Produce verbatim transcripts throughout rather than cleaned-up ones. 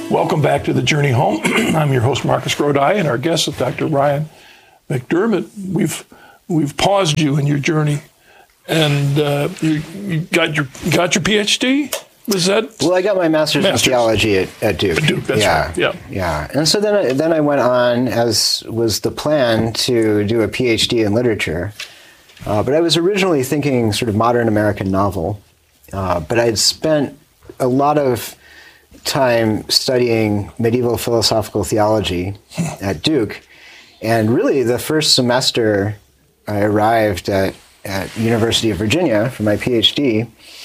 Welcome back to The Journey Home. I'm your host, Marcus Grodi, and our guest is Doctor Ryan McDermott. We've we've paused you in your journey, and uh, you, you got your got your P H D. Was that? Well, I got my master's, master's. in theology at, at Duke. At Duke, that's yeah, right. Yeah, yeah. And so then, I, then I went on, as was the plan, to do a P H D in literature. Uh, but I was originally thinking sort of modern American novel. Uh, but I had spent a lot of time studying medieval philosophical theology at Duke, and really the first semester I arrived at at University of Virginia for my P H D.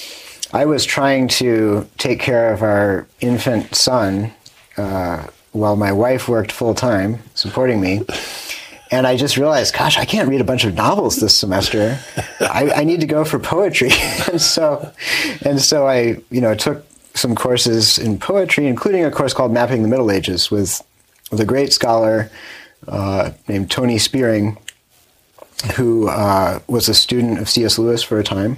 I was trying to take care of our infant son uh, while my wife worked full-time, supporting me. And I just realized, gosh, I can't read a bunch of novels this semester. I, I need to go for poetry. and so and so I you know, took some courses in poetry, including a course called Mapping the Middle Ages with, with a great scholar uh, named Tony Spearing, who uh, was a student of C S Lewis for a time.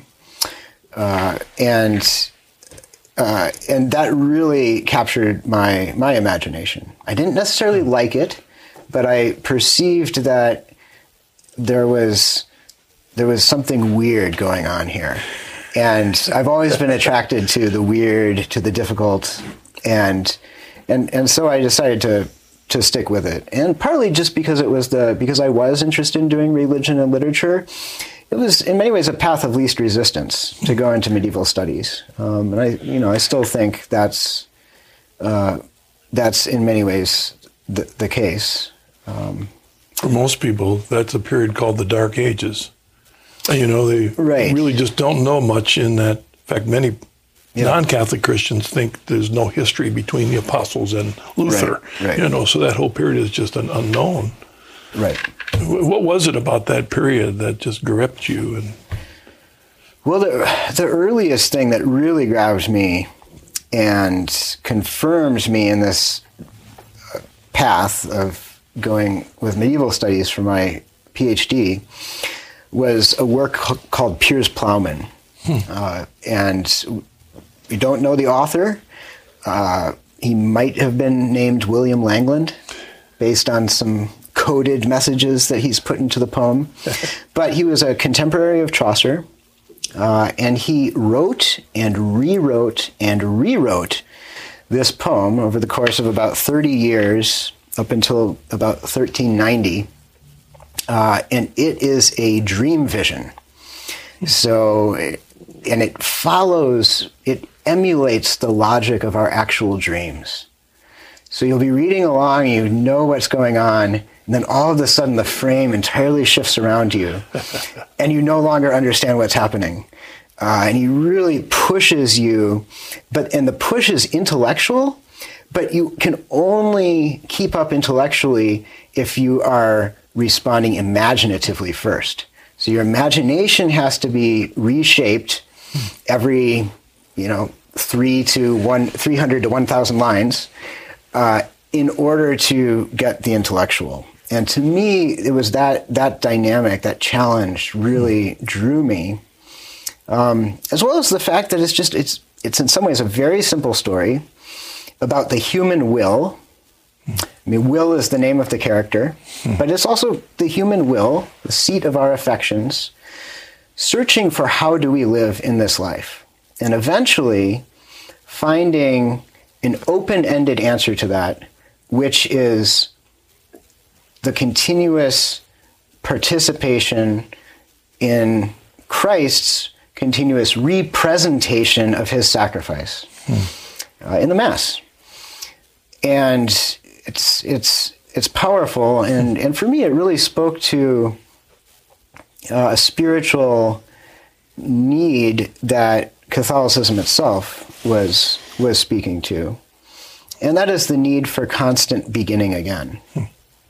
Uh, and uh, and that really captured my my imagination. I didn't necessarily like it, but I perceived that there was there was something weird going on here. And I've always been attracted to the weird, to the difficult, and and and so I decided to to stick with it. And partly just because it was the because I was interested in doing religion and literature. It was, in many ways, a path of least resistance to go into medieval studies, um, and I, you know, I still think that's uh, that's in many ways the, the case. Um, For most people, that's a period called the Dark Ages. You know, they right. really just don't know much in that. In fact, many yeah. non-Catholic Christians think there's no history between the apostles and Luther. Right. Right. You know, so that whole period is just an unknown. Right. What was it about that period that just gripped you? And well, the, the earliest thing that really grabs me and confirms me in this path of going with medieval studies for my P H D was a work called Piers Plowman. Hmm. Uh, and we don't know the author. Uh, he might have been named William Langland based on some coded messages that he's put into the poem. But he was a contemporary of Chaucer, uh, and he wrote and rewrote and rewrote this poem over the course of about thirty years, up until about thirteen ninety. Uh, and it is a dream vision. So, and it follows, it emulates the logic of our actual dreams. So you'll be reading along, you know what's going on, and then all of a sudden the frame entirely shifts around you, and you no longer understand what's happening. Uh, and he really pushes you, but and the push is intellectual, but you can only keep up intellectually if you are responding imaginatively first. So your imagination has to be reshaped every, you know, three to one, three hundred to one thousand lines, uh, in order to get the intellectual. And to me, it was that that dynamic, that challenge, really drew me, um, as well as the fact that it's just it's it's in some ways a very simple story about the human will. I mean, will is the name of the character, but it's also the human will, the seat of our affections, searching for how do we live in this life, and eventually finding an open-ended answer to that, which is the continuous participation in Christ's continuous representation of his sacrifice hmm. uh, in the Mass. And it's it's it's powerful, and, and for me it really spoke to uh, a spiritual need that Catholicism itself was was speaking to, and that is the need for constant beginning again. Hmm.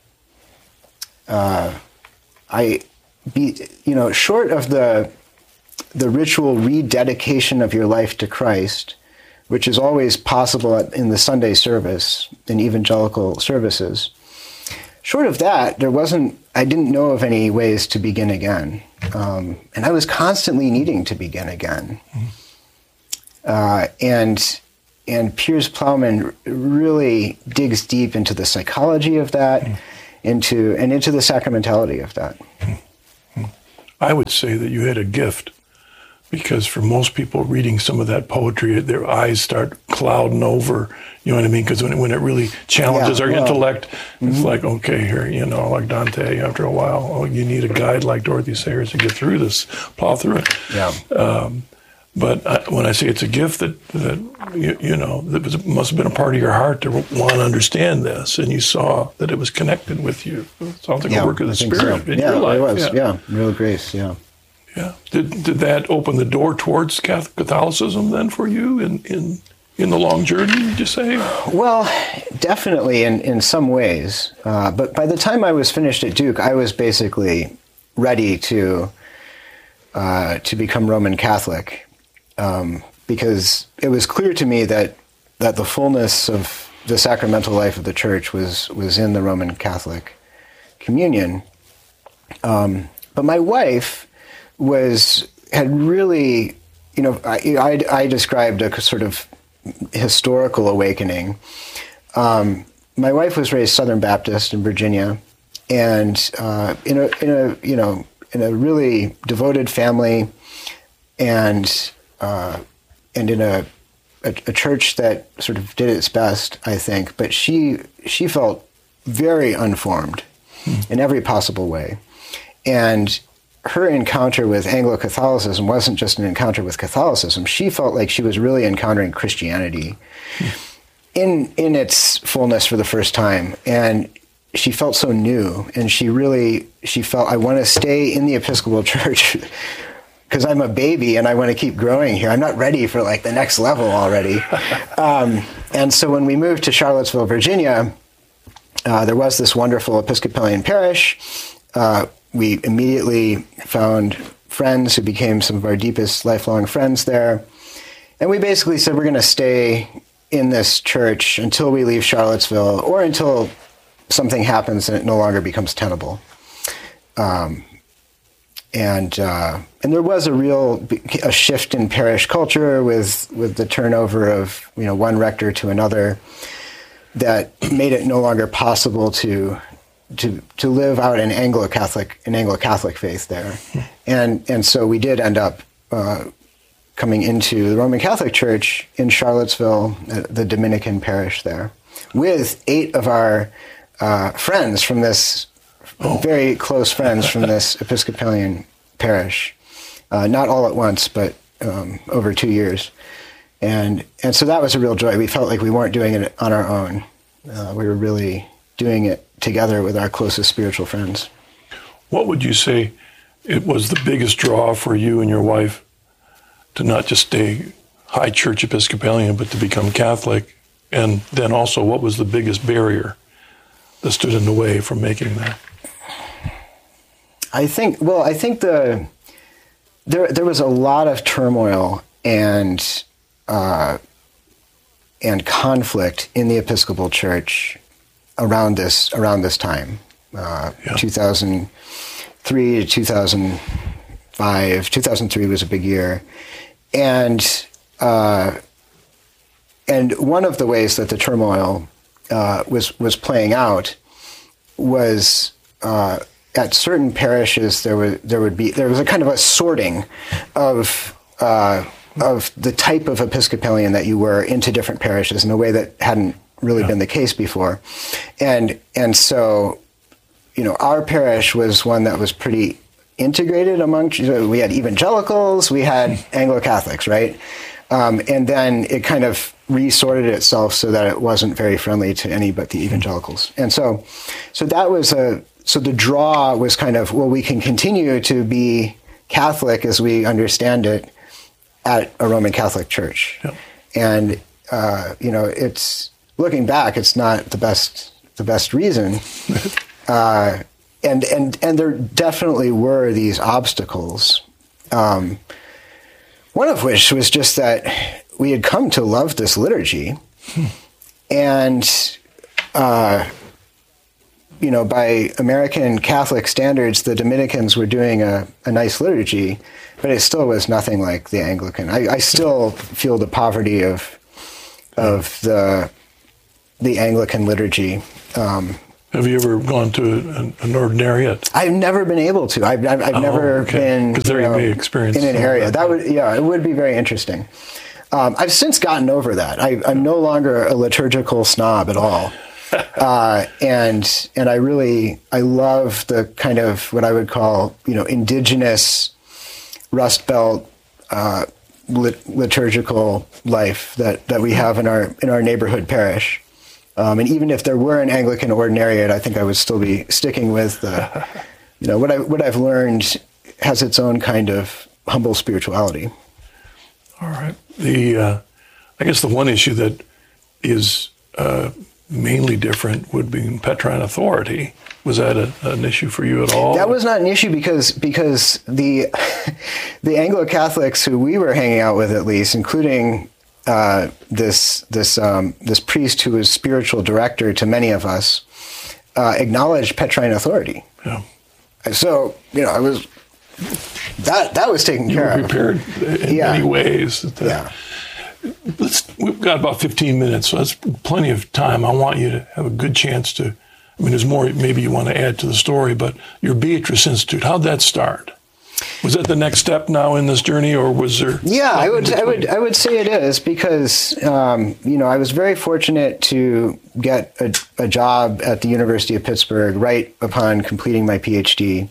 Uh, I, be, you know, short of the the ritual rededication of your life to Christ, which is always possible in the Sunday service, in evangelical services, short of that, there wasn't, I didn't know of any ways to begin again. Um, and I was constantly needing to begin again. Mm-hmm. Uh, and and Piers Plowman really digs deep into the psychology of that, mm. into and into the sacramentality of that. Mm. I would say that you had a gift, because for most people reading some of that poetry, their eyes start clouding over. You know what I mean? Because when, when it really challenges yeah, our well, intellect, mm-hmm. it's like, okay, here, you know, like Dante, after a while, oh, you need a guide like Dorothy Sayers to get through this, plow through it. Yeah. Um, but I, when I say it's a gift that, that you, you know, that was, must have been a part of your heart to want to understand this, and you saw that it was connected with you. It sounds like yeah, a work of the I think Spirit so. in yeah, your life. It was, yeah, yeah, real grace, yeah. Yeah. Did did that open the door towards Catholicism then for you in, in, in the long journey, would you say? Well, definitely in, in some ways. Uh, but by the time I was finished at Duke, I was basically ready to uh, to become Roman Catholic, um, because it was clear to me that that the fullness of the sacramental life of the Church was was in the Roman Catholic communion. Um, but my wife was had really, you know, I, I, I described a sort of historical awakening. Um, my wife was raised Southern Baptist in Virginia, and uh, in a in a you know in a really devoted family, and uh, and in a, a a church that sort of did its best, I think. But she she felt very unformed hmm. in every possible way, and her encounter with Anglo-Catholicism wasn't just an encounter with Catholicism. She felt like she was really encountering Christianity hmm. in in its fullness for the first time. And she felt so new. And she really, she felt, I want to stay in the Episcopal Church because I'm a baby and I want to keep growing here. I'm not ready for like the next level already. um, and so when we moved to Charlottesville, Virginia, uh, there was this wonderful Episcopalian parish. Uh, We immediately found friends who became some of our deepest lifelong friends there. And we basically said we're going to stay in this church until we leave Charlottesville, or until something happens and it no longer becomes tenable. Um, and uh, and there was a real a shift in parish culture with, with the turnover of, you know, one rector to another that made it no longer possible to to to live out an Anglo-Catholic an Anglo-Catholic faith there. And and so we did end up uh, coming into the Roman Catholic Church in Charlottesville, the Dominican parish there, with eight of our uh, friends from this, oh. very close friends from this Episcopalian parish, uh, not all at once, but um, over two years. And and so that was a real joy. We felt like we weren't doing it on our own. Uh, we were really doing it together with our closest spiritual friends. What would you say it was the biggest draw for you and your wife to not just stay high church Episcopalian, but to become Catholic? And then also, what was the biggest barrier that stood in the way from making that? I think, well, I think the there there was a lot of turmoil and uh, and conflict in the Episcopal Church around this around this time, uh, yeah. two thousand three to two thousand five. two thousand three was a big year, and uh, and one of the ways that the turmoil uh, was was playing out was uh, at certain parishes there was there would be there was a kind of a sorting of uh, of the type of Episcopalian that you were into different parishes in a way that hadn't really yeah. been the case before. And and so, you know, our parish was one that was pretty integrated among, we had evangelicals, we had Anglo-Catholics, right? Um, and then it kind of resorted itself so that it wasn't very friendly to any but the evangelicals. And so, so that was a, so the draw was kind of, well, we can continue to be Catholic as we understand it at a Roman Catholic church. Yeah. And, uh, you know, it's, looking back, it's not the best the best reason, uh, and and and there definitely were these obstacles. Um, one of which was just that we had come to love this liturgy, hmm. and uh, you know, by American Catholic standards, the Dominicans were doing a, a nice liturgy, but it still was nothing like the Anglican. I, I still feel the poverty of of the the Anglican liturgy. Um, Have you ever gone to an, an ordinariate? I've never been able to. I've, I've, I've Oh, never okay. been 'Cause there you may experience in an some of area. that. That would, yeah, it would be very interesting. Um, I've since gotten over that. I, I'm no longer a liturgical snob at all. Uh, and and I really, I love the kind of what I would call, you know, indigenous Rust Belt uh, lit, liturgical life that, that we have in our in our neighborhood parish. Um, and even if there were an Anglican ordinariate, I think I would still be sticking with, uh, you know, what I what I've learned has its own kind of humble spirituality. All right. The uh, I guess the one issue that is uh, mainly different would be Petrine authority. Was that a, an issue for you at all? That was not an issue because because the the Anglo-Catholics who we were hanging out with, at least, including uh, this this um, this priest who was spiritual director to many of us, uh, acknowledged Petrine authority. Yeah. So you know, I was that that was taken You care were of. prepared in Yeah. many ways. That, uh, Yeah. Let's, we've got about fifteen minutes, so that's plenty of time. I want you to have a good chance to, I mean, there's more maybe you want to add to the story, but your Beatrice Institute, how'd that start? Was that the next step now in this journey, or was there? Yeah, I would, I would, I would say it is because um, you know I was very fortunate to get a, a job at the University of Pittsburgh right upon completing my PhD,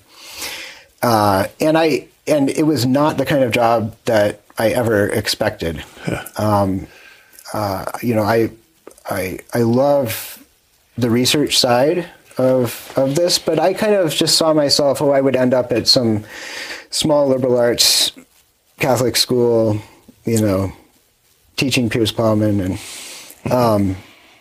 uh, and I and it was not the kind of job that I ever expected. Um, uh, you know, I, I, I love the research side of of this, but I kind of just saw myself, oh, I would end up at some small liberal arts Catholic school, you know, teaching Piers Plowman, and um,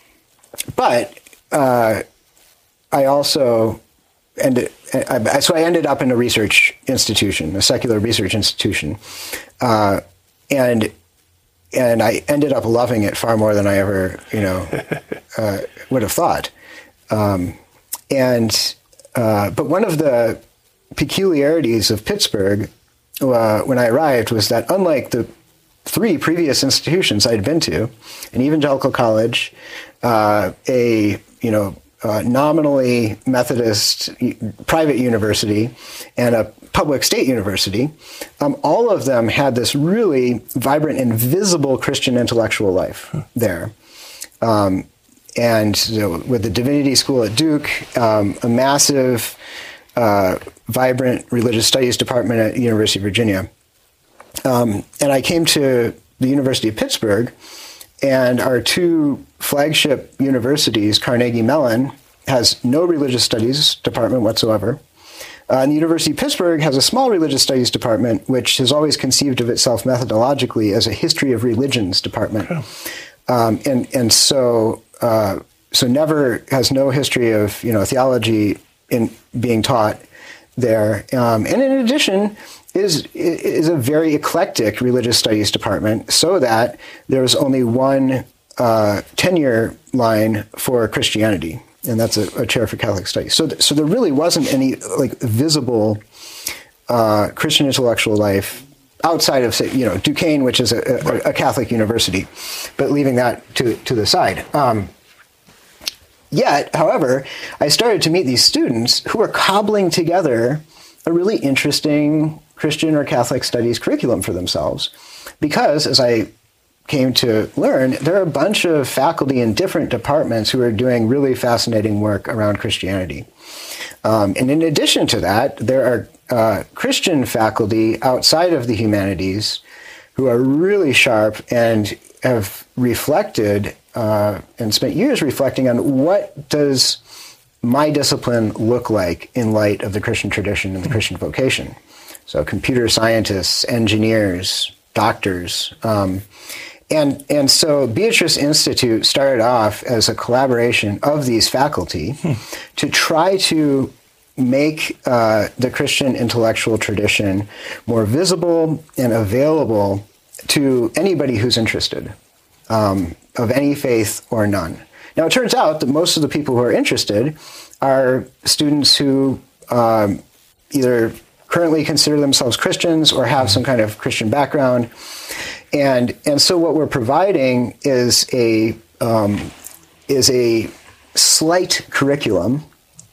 but uh, I also ended. I, so I ended up in a research institution, a secular research institution, uh, and and I ended up loving it far more than I ever, you know, uh, would have thought. Um, and uh, but one of the peculiarities of Pittsburgh uh, when I arrived was that unlike the three previous institutions I'd been to, an evangelical college, uh, a you know. Uh, nominally Methodist private university and a public state university, um, all of them had this really vibrant and visible Christian intellectual life huh. there. Um, and you know, with the Divinity School at Duke, um, a massive, uh, vibrant religious studies department at the University of Virginia. Um, and I came to the University of Pittsburgh, and our two flagship universities, Carnegie Mellon, has no religious studies department whatsoever. Uh, and the University of Pittsburgh has a small religious studies department, which has always conceived of itself methodologically as a history of religions department. Yeah. Um, and and so uh, so never has no history of you know theology in being taught there. Um, and in addition, is is a very eclectic religious studies department, so that there's only one uh, tenure line for Christianity, and that's a, a chair for Catholic studies. So, th- so there really wasn't any like visible uh, Christian intellectual life outside of, say, you know, Duquesne, which is a, a, a Catholic university, but leaving that to to the side. Um, yet, however, I started to meet these students who were cobbling together a really interesting Christian or Catholic studies curriculum for themselves, because as I came to learn, there are a bunch of faculty in different departments who are doing really fascinating work around Christianity. Um, and in addition to that, there are uh, Christian faculty outside of the humanities who are really sharp and have reflected uh, and spent years reflecting on what does my discipline look like in light of the Christian tradition and the Christian vocation. So computer scientists, engineers, doctors. Um, and, and so Beatrice Institute started off as a collaboration of these faculty hmm. to try to make uh, the Christian intellectual tradition more visible and available to anybody who's interested, um, of any faith or none. Now, it turns out that most of the people who are interested are students who um, either currently consider themselves Christians or have some kind of Christian background. And and so what we're providing is a um, is a slight curriculum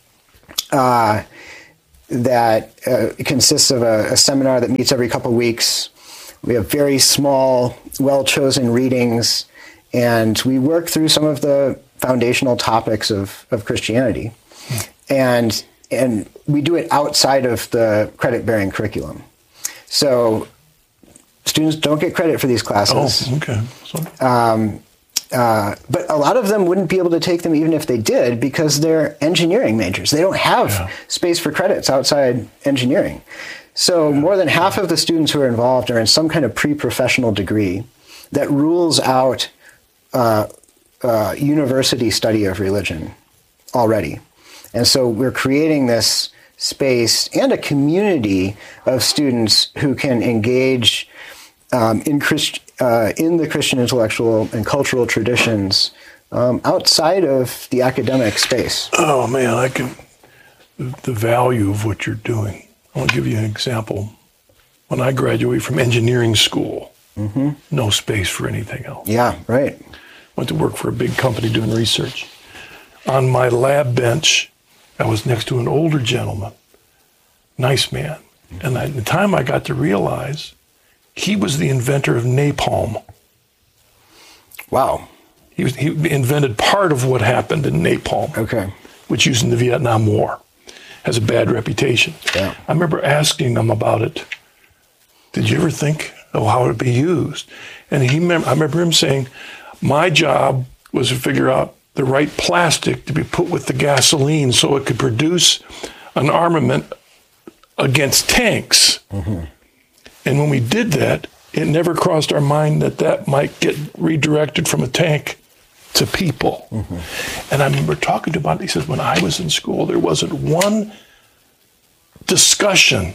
uh, that uh, consists of a, a seminar that meets every couple of weeks. We have very small, well-chosen readings, and we work through some of the foundational topics of, of Christianity. And and we do it outside of the credit-bearing curriculum. So students don't get credit for these classes. Oh, okay. So. Um, uh, but a lot of them wouldn't be able to take them even if they did, because they're engineering majors. They don't have Yeah. space for credits outside engineering. So more than half of the students who are involved are in some kind of pre-professional degree that rules out uh, uh, university study of religion already. And so we're creating this space and a community of students who can engage um, in, Christ, uh, in the Christian intellectual and cultural traditions um, outside of the academic space. Oh, man, I can, the value of what you're doing. I'll give you an example. When I graduated from engineering school, mm-hmm. no space for anything else. Yeah, right. Went to work for a big company doing research. On my lab bench, I was next to an older gentleman, nice man. And at the time I got to realize he was the inventor of napalm. Wow. He, was, he invented part of what happened in napalm, Okay. which used in the Vietnam War. Has a bad reputation. Yeah. I remember asking him about it. Did you ever think of how it would be used? And he, I remember him saying, my job was to figure out the right plastic to be put with the gasoline so it could produce an armament against tanks. Mm-hmm. And when we did that, it never crossed our mind that that might get redirected from a tank to people. Mm-hmm. And I remember talking to him about it. He says, when I was in school, there wasn't one discussion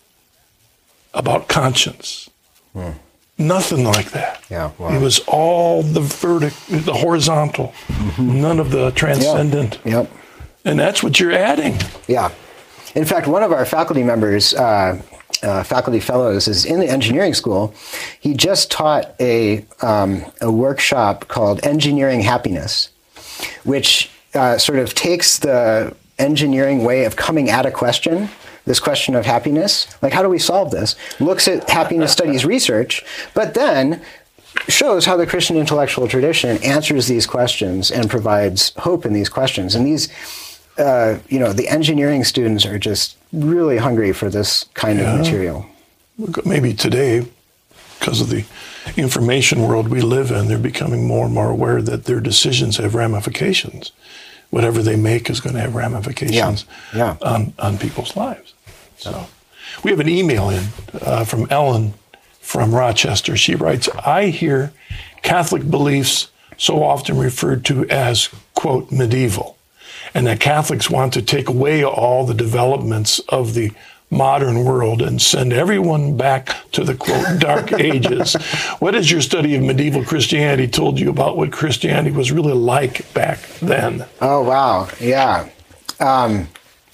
about conscience. Mm. Nothing like that. Yeah, wow. It was all the vertical, the horizontal, mm-hmm. none of the transcendent. Yep. Yep. And that's what you're adding. Yeah. In fact, one of our faculty members, uh, uh, faculty fellows, is in the engineering school. He just taught a, um, a workshop called Engineering Happiness, which uh, sort of takes the engineering way of coming at a question, this question of happiness, like how do we solve this, looks at happiness studies research, but then shows how the Christian intellectual tradition answers these questions and provides hope in these questions. And these, uh, you know, the engineering students are just really hungry for this kind yeah. of material. Maybe today, because of the information world we live in, they're becoming more and more aware that their decisions have ramifications. Whatever they make is going to have ramifications yeah. Yeah. On, on people's lives. So we have an email in uh, from Ellen from Rochester. She writes, I hear Catholic beliefs so often referred to as, quote, medieval, and that Catholics want to take away all the developments of the modern world and send everyone back to the, quote, dark ages. What has your study of medieval Christianity told you about what Christianity was really like back then? Oh, wow. Yeah. Um,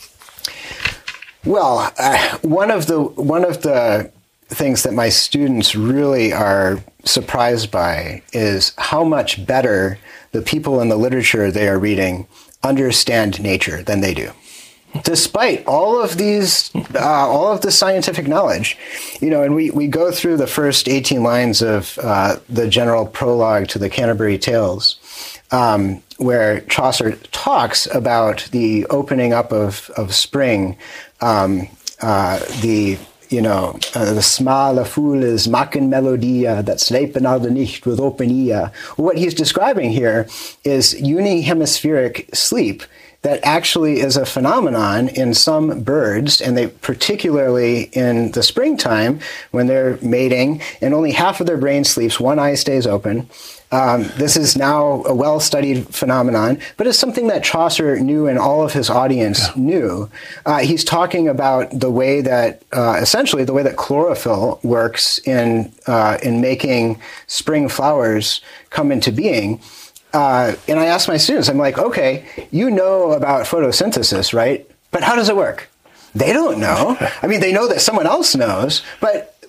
well, uh, one of the one of the things that my students really are surprised by is how much better the people in the literature they are reading understand nature than they do. Despite all of these, uh, all of the scientific knowledge, you know, and we, we go through the first eighteen lines of uh, the general prologue to the Canterbury Tales, um, where Chaucer talks about the opening up of, of spring, um, uh, the, you know, uh, the smale fools maken melodia that slepen al de nicht with open ear. What he's describing here is unihemispheric sleep that actually is a phenomenon in some birds, and they particularly in the springtime when they're mating and only half of their brain sleeps, one eye stays open. Um, this is now a well-studied phenomenon, but it's something that Chaucer knew and all of his audience yeah. knew. Uh, he's talking about the way that, uh, essentially the way that chlorophyll works in uh, in making spring flowers come into being. Uh, and I asked my students, I'm like, okay, you know about photosynthesis, right? But how does it work? They don't know. I mean, they know that someone else knows, but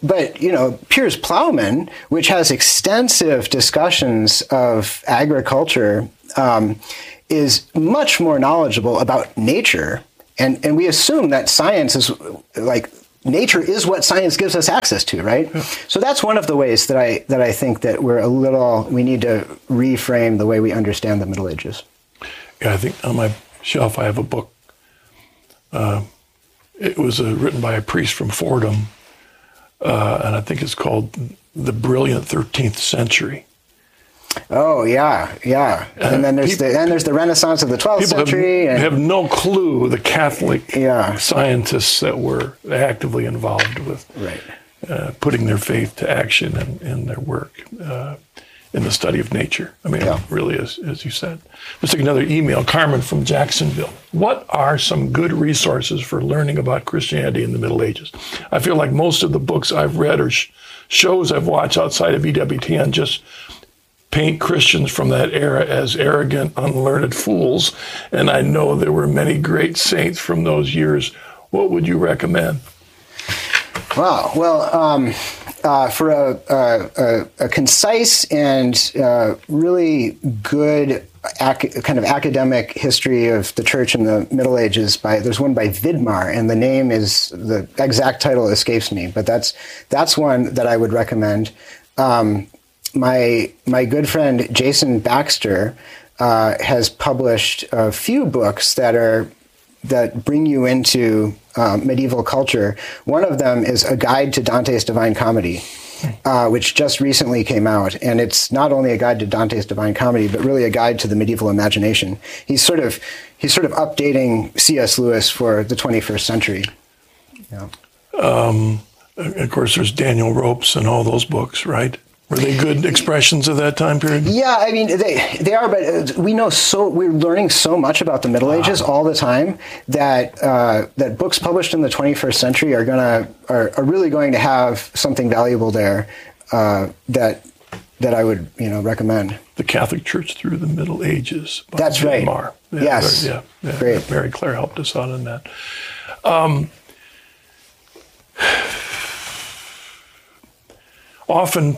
but you know, Piers Plowman, which has extensive discussions of agriculture, um, is much more knowledgeable about nature, and and we assume that science is like nature is what science gives us access to, right? Yeah. So that's one of the ways that I that I think that we're a little we need to reframe the way we understand the Middle Ages. Yeah, I think on my shelf I have a book. Uh, it was uh, written by a priest from Fordham, uh, and I think it's called "The Brilliant thirteenth Century." Oh yeah, yeah. And, and then there's people, the then there's the Renaissance of the twelfth century. Have, and have no clue the Catholic yeah. scientists that were actively involved with right. uh, putting their faith to action in, in their work uh, in the study of nature. I mean, yeah. it really is, as you said. Let's take another email. Carmen from Jacksonville. What are some good resources for learning about Christianity in the Middle Ages? I feel like most of the books I've read or sh- shows I've watched outside of E W T N just paint Christians from that era as arrogant, unlearned fools. And I know there were many great saints from those years. What would you recommend? Wow. Well, um, uh, for a, a, a concise and uh, really good ac- kind of academic history of the church in the Middle Ages, by there's one by Vidmar, and the name is, the exact title escapes me, but that's that's one that I would recommend. Um, My my good friend Jason Baxter uh, has published a few books that are that bring you into um, medieval culture. One of them is A Guide to Dante's Divine Comedy, uh, which just recently came out, and it's not only a guide to Dante's Divine Comedy, but really a guide to the medieval imagination. He's sort of he's sort of updating C S Lewis for the twenty-first century. Yeah. Um, of course, there's Daniel Ropes and all those books, right? Were they good expressions of that time period? Yeah, I mean, they they are, but we know so, we're learning so much about the Middle Ages all the time that uh, that books published in the twenty-first century are gonna are, are really going to have something valuable there uh, that that I would, you know, recommend. The Catholic Church Through the Middle Ages. By That's right. Mar. Yeah, yes. Yeah, yeah. Great. Mary Claire helped us out in that. Um, often.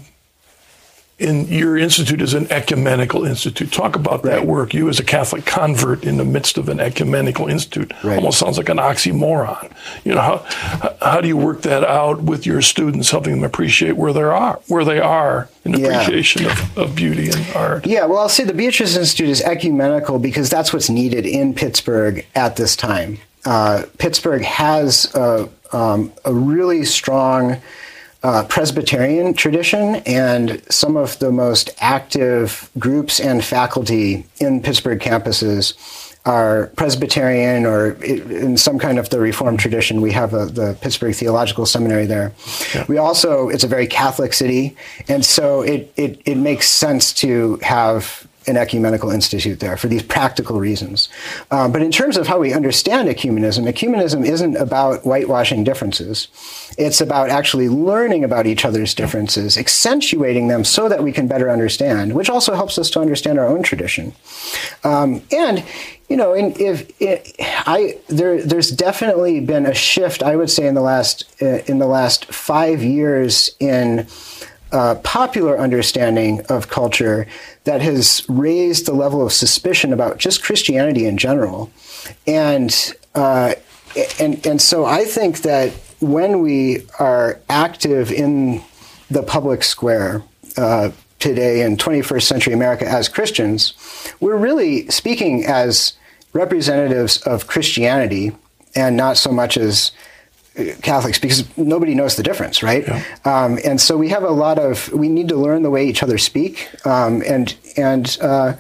In your institute is an ecumenical institute. Talk about that right. work. You as a Catholic convert in the midst of an ecumenical institute right. almost sounds like an oxymoron. You know, how how do you work that out with your students, helping them appreciate where they are, where they are in yeah. appreciation of, of beauty and art? Yeah, well, I'll say the Beatrice Institute is ecumenical because that's what's needed in Pittsburgh at this time. Uh, Pittsburgh has a, um, a really strong Uh, Presbyterian tradition, and some of the most active groups and faculty in Pittsburgh campuses are Presbyterian or in some kind of the Reformed tradition. We have a, the Pittsburgh Theological Seminary there. Yeah. We also, it's a very Catholic city, and so it, it, it makes sense to have an ecumenical institute there for these practical reasons. Um, but in terms of how we understand ecumenism, ecumenism isn't about whitewashing differences. It's about actually learning about each other's differences, accentuating them so that we can better understand, which also helps us to understand our own tradition. Um, and, you know, in, if, if I there, there's definitely been a shift, I would say, in the last uh, in the last five years in Uh, popular understanding of culture that has raised the level of suspicion about just Christianity in general. And, uh, and, and so I think that when we are active in the public square uh, today in twenty-first century America as Christians, we're really speaking as representatives of Christianity and not so much as Catholics, because nobody knows the difference, right? Yeah. Um, and so we have a lot of, we need to learn the way each other speak, um, and and uh,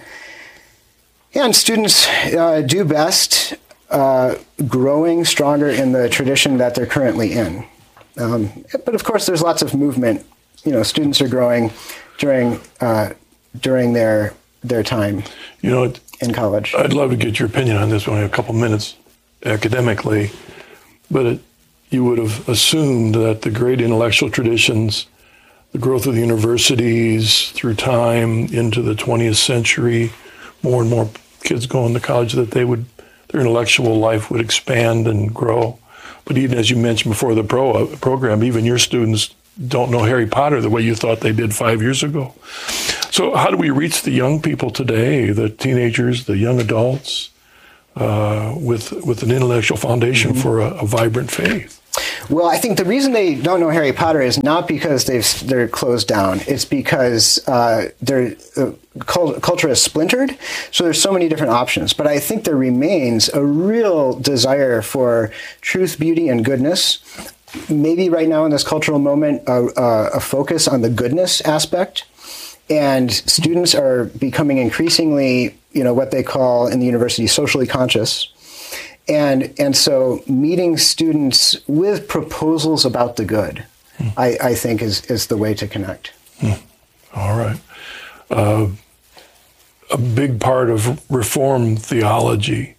and students uh, do best uh, growing stronger in the tradition that they're currently in. Um, but of course, there's lots of movement. You know, students are growing during uh, during their their time. You know, in college. I'd love to get your opinion on this. We only have a couple minutes academically, but it. You would have assumed that the great intellectual traditions, the growth of the universities through time into the twentieth century, more and more kids going to college, that they would, their intellectual life would expand and grow. But even as you mentioned before the pro, program, even your students don't know Harry Potter the way you thought they did five years ago. So how do we reach the young people today, the teenagers, the young adults, uh, with with an intellectual foundation mm-hmm. for a, a vibrant faith? Well, I think the reason they don't know Harry Potter is not because they've they're closed down. It's because uh, their uh, culture is splintered. So there's so many different options. But I think there remains a real desire for truth, beauty, and goodness. Maybe right now in this cultural moment, a, a, a focus on the goodness aspect. And students are becoming increasingly, you know, what they call in the university socially conscious. And and so meeting students with proposals about the good, hmm. I, I think, is, is the way to connect. Hmm. All right. Uh, a big part of Reformed theology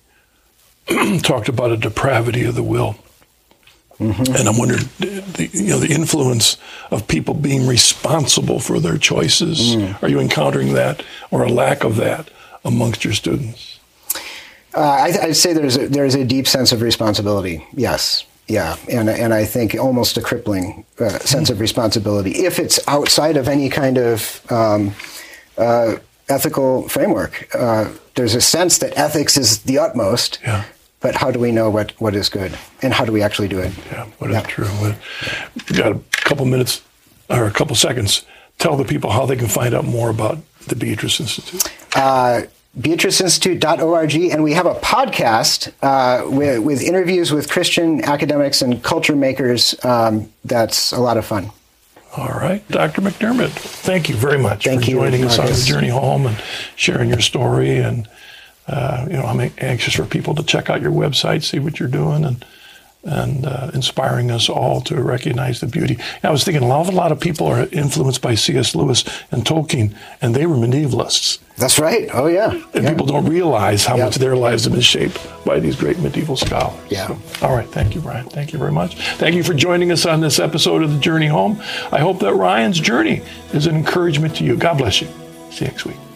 talked about a depravity of the will. Mm-hmm. And I'm wondering, the, you know, the influence of people being responsible for their choices. Mm. Are you encountering that or a lack of that amongst your students? Uh, I, I'd say there's a, there's a deep sense of responsibility. Yes, yeah, and and I think almost a crippling uh, sense of responsibility if it's outside of any kind of um, uh, ethical framework. Uh, there's a sense that ethics is the utmost. Yeah. But how do we know what, what is good, and how do we actually do it? Yeah, what is yeah. true? We've got a couple minutes or a couple seconds. Tell the people how they can find out more about the Beatrice Institute. Uh, Beatrice Institute dot org, and we have a podcast uh, with, with interviews with Christian academics and culture makers. Um, that's a lot of fun. All right. Doctor McDermott, thank you very much thank for you, joining Marcus. us on the journey home and sharing your story. And, uh, you know, I'm anxious for people to check out your website, see what you're doing, and and uh, inspiring us all to recognize the beauty. And I was thinking a lot, a lot of people are influenced by C S Lewis and Tolkien, and they were medievalists. That's right. Oh, yeah. And yeah. people don't realize how yeah. much their lives have been shaped by these great medieval scholars. Yeah. So, all right. Thank you, Ryan. Thank you very much. Thank you for joining us on this episode of The Journey Home. I hope that Ryan's journey is an encouragement to you. God bless you. See you next week.